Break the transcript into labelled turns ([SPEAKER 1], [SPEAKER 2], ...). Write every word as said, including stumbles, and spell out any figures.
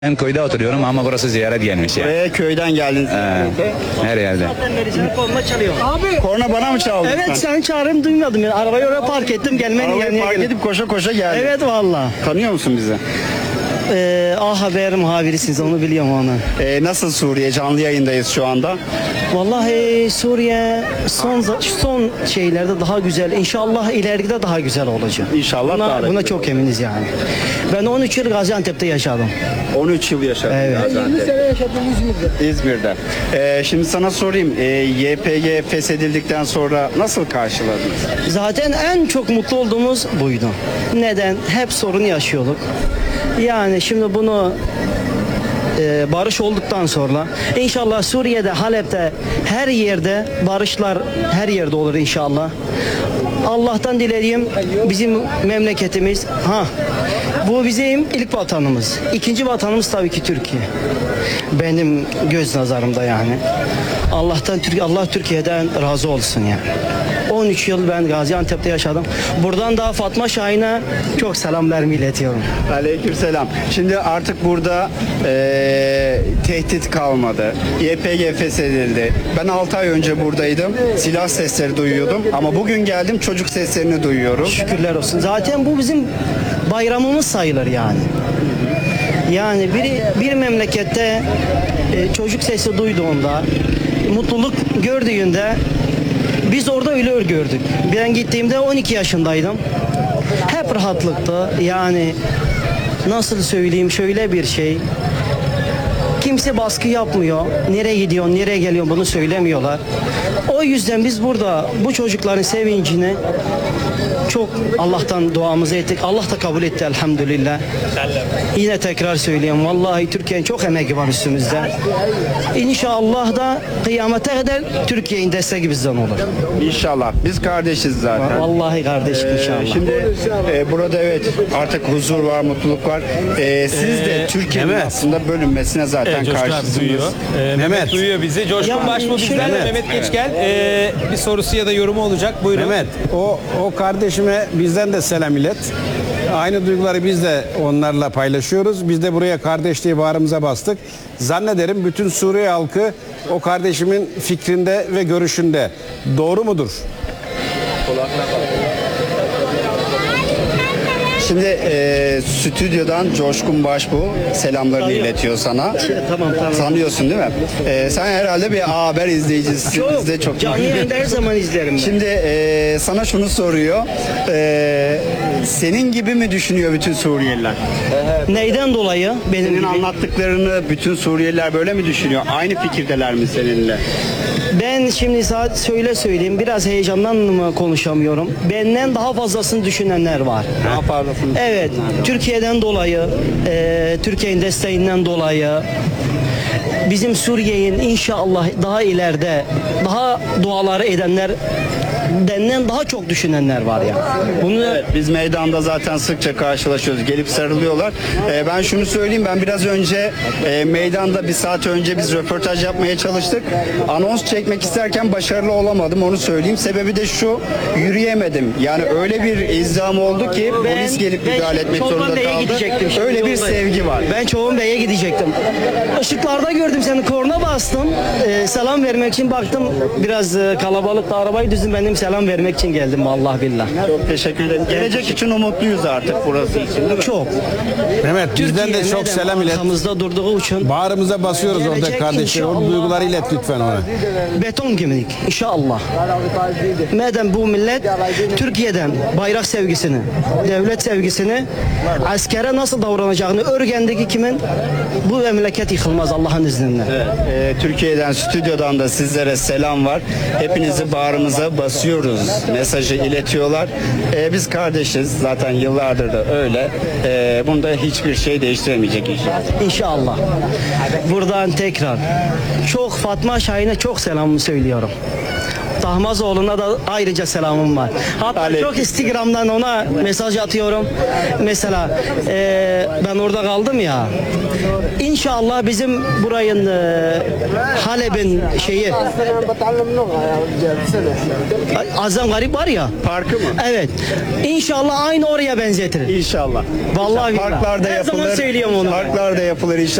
[SPEAKER 1] Ben köyde oturuyorum ama burası ziyaret gelmiş ya.
[SPEAKER 2] Buraya köyden geldiniz.
[SPEAKER 1] Ee, her yerde.
[SPEAKER 3] Korna çalıyor. Abi.
[SPEAKER 2] Korna bana mı çaldın
[SPEAKER 3] Evet
[SPEAKER 2] sen?
[SPEAKER 3] sen çağrım duymadım ya. Arabayı oraya park ettim gelmeni
[SPEAKER 2] Arabayı
[SPEAKER 3] yani.
[SPEAKER 2] park edip koşa koşa geldin.
[SPEAKER 3] Evet valla.
[SPEAKER 2] Tanıyor musun bizi?
[SPEAKER 3] Ee, A Haber muhabirisiniz onu biliyorum onu.
[SPEAKER 2] Ee, nasıl Suriye? Canlı yayındayız şu anda.
[SPEAKER 3] Vallahi Suriye son son şeylerde daha güzel. İnşallah ileride daha güzel olacak.
[SPEAKER 2] İnşallah
[SPEAKER 3] buna,
[SPEAKER 2] daha da
[SPEAKER 3] buna
[SPEAKER 2] güzel
[SPEAKER 3] çok eminiz yani. Ben on üç yıl Gaziantep'te yaşadım.
[SPEAKER 2] on üç yıl yaşadın.
[SPEAKER 3] Evet.
[SPEAKER 2] Gaziantep'te.
[SPEAKER 3] sene yaşadım İzmir'de.
[SPEAKER 2] İzmir'de. Ee, şimdi sana sorayım. Ee, Y P G feshedildikten sonra nasıl karşıladınız?
[SPEAKER 3] Zaten en çok mutlu olduğumuz buydu. Neden? Hep sorun yaşıyorduk. Yani şimdi bunu e, barış olduktan sonra inşallah Suriye'de, Halep'te her yerde barışlar her yerde olur inşallah. Allah'tan dilediğim bizim memleketimiz ha bu bizim ilk vatanımız. İkinci vatanımız tabii ki Türkiye. Benim göz nazarımda yani. Allah'tan Türkiye Allah Türkiye'den razı olsun yani. on üç yıl ben Gaziantep'te yaşadım. Buradan da Fatma Şahin'e çok selamlarımı iletiyorum.
[SPEAKER 2] Aleykümselam. Şimdi artık burada ee, tehdit kalmadı. Y P G feshedildi. Ben altı ay önce buradaydım. Silah sesleri duyuyordum. Ama bugün geldim çocuk seslerini duyuyorum.
[SPEAKER 3] Şükürler olsun. Zaten bu bizim bayramımız sayılır yani. Yani bir, bir memlekette e, çocuk sesi duyduğunda, mutluluk gördüğünde biz orada öyle gördük. Ben gittiğimde on iki yaşındaydım. Hep rahatlıktı. Yani nasıl söyleyeyim şöyle bir şey. Kimse baskı yapmıyor. Nereye gidiyor, nereye geliyor bunu söylemiyorlar. O yüzden biz burada bu çocukların sevincini çok Allah'tan duamızı ettik. Allah da kabul etti elhamdülillah. Yine tekrar söyleyeyim. Vallahi Türkiye'nin çok emeği var üstümüzde. İnşallah da kıyamete kadar Türkiye'nin desteği bizden olur.
[SPEAKER 2] İnşallah. Biz kardeşiz zaten.
[SPEAKER 3] Vallahi kardeşim
[SPEAKER 2] Ee,
[SPEAKER 3] inşallah.
[SPEAKER 2] Şimdi e, burada evet artık huzur var, mutluluk var. Ee, siz de
[SPEAKER 4] Ee,
[SPEAKER 2] Türkiye'nin
[SPEAKER 4] Mehmet.
[SPEAKER 2] aslında bölünmesine zaten
[SPEAKER 4] Evet, Coşkun abi
[SPEAKER 2] karşısınız.
[SPEAKER 4] duyuyor. Ee, Mehmet.
[SPEAKER 5] Mehmet duyuyor bizi. Coşkun
[SPEAKER 3] Yani
[SPEAKER 5] Başbuğ bizden de
[SPEAKER 3] şöyle-
[SPEAKER 5] Mehmet Geçgel. Ee, bir sorusu ya da yorumu olacak. Buyurun.
[SPEAKER 4] Mehmet, o o kardeşime bizden de selam ilet. Aynı duyguları biz de onlarla paylaşıyoruz. Biz de buraya kardeşliği bağrımıza bastık. Zannederim bütün Suriye halkı o kardeşimin fikrinde ve görüşünde. Doğru mudur?
[SPEAKER 2] Şimdi e, stüdyodan Coşkun Başbuğ selamlarını iletiyor sana.
[SPEAKER 3] Tamam tamam.
[SPEAKER 2] Sanıyorsun değil mi? Ee, sen herhalde bir A Haber izleyicisisin. Biz de çok
[SPEAKER 3] Canlı yayında her zaman izlerim ben.
[SPEAKER 2] Şimdi e, sana şunu soruyor. E, senin gibi mi düşünüyor bütün Suriyeliler?
[SPEAKER 3] Neyden dolayı benim
[SPEAKER 2] Senin
[SPEAKER 3] gibi?
[SPEAKER 2] anlattıklarını bütün Suriyeliler böyle mi düşünüyor? Aynı fikirdeler mi seninle?
[SPEAKER 3] Ben şimdi saat söyle söyleyeyim biraz heyecandan mı konuşamıyorum. Benden daha fazlasını düşünenler var.
[SPEAKER 2] Daha fazlasını.
[SPEAKER 3] Evet, Türkiye'den dolayı, e, Türkiye'nin desteğinden dolayı bizim Suriye'nin inşallah daha ileride daha duaları edenler denden daha çok düşünenler var ya. Bunu
[SPEAKER 2] Evet, biz meydanda zaten sıkça karşılaşıyoruz. Gelip sarılıyorlar. Ee, ben şunu söyleyeyim. Ben biraz önce e, meydanda bir saat önce biz röportaj yapmaya çalıştık. Anons çekmek isterken başarılı olamadım. Onu söyleyeyim. Sebebi de şu. Yürüyemedim. Yani öyle bir izdiham oldu ki polis gelip
[SPEAKER 3] ben
[SPEAKER 2] müdahale etmek
[SPEAKER 3] Çoban
[SPEAKER 2] zorunda
[SPEAKER 3] Bey'e
[SPEAKER 2] kaldı.
[SPEAKER 3] gidecektim şimdi
[SPEAKER 2] Öyle bir
[SPEAKER 3] yoldayım.
[SPEAKER 2] sevgi var.
[SPEAKER 3] Ben Çoban Bey'e gidecektim. Işıklarda gördüm seni, korna bastım. Ee, selam vermek için baktım biraz e, kalabalıkta, arabayı düzdüm, benim selam vermek için geldim vallahi billah.
[SPEAKER 2] Çok teşekkür ederim. Gelecek için umutluyuz artık burası için değil mi?
[SPEAKER 3] Çok.
[SPEAKER 4] Mehmet, bizden de
[SPEAKER 3] Türkiye
[SPEAKER 4] çok
[SPEAKER 3] neden
[SPEAKER 4] selam ilet.
[SPEAKER 3] arkamızda durduğu için
[SPEAKER 4] Bağrımıza basıyoruz orada
[SPEAKER 3] Gelecek
[SPEAKER 4] kardeşler. O
[SPEAKER 3] inşallah.
[SPEAKER 4] duyguları ilet lütfen ona.
[SPEAKER 3] beton gibilik inşallah. Madem bu millet Türkiye'den bayrak sevgisini, devlet sevgisini, askere nasıl davranacağını öğrendeki kimin bu memleket yıkılmaz Allah'ın izniyle.
[SPEAKER 2] Ee, Türkiye'den, stüdyodan da sizlere selam var. Hepinizi bağrımıza basıyoruz mesajı iletiyorlar. Ee, biz kardeşiz. Zaten yıllardır da öyle. Ee, bunda hiçbir şey değiştiremeyecek inşallah.
[SPEAKER 3] İnşallah. Buradan tekrar çok Fatma Şahin'e çok selamımı söylüyorum. Tahmazoğlu'na da ayrıca selamım var. Hatta
[SPEAKER 2] Aleyküm.
[SPEAKER 3] çok Instagram'dan ona mesaj atıyorum. Mesela e, ben orada kaldım ya. İnşallah bizim burayın e, Halep'in şeyi Azam Garip var ya.
[SPEAKER 2] Parkı mı?
[SPEAKER 3] Evet. İnşallah aynı oraya benzetirim.
[SPEAKER 2] İnşallah.
[SPEAKER 3] Vallahi
[SPEAKER 2] Parklarda
[SPEAKER 3] billahi. Her zaman
[SPEAKER 2] yapılır.
[SPEAKER 3] söylüyorum onu.
[SPEAKER 2] Parklarda yapılır inşallah.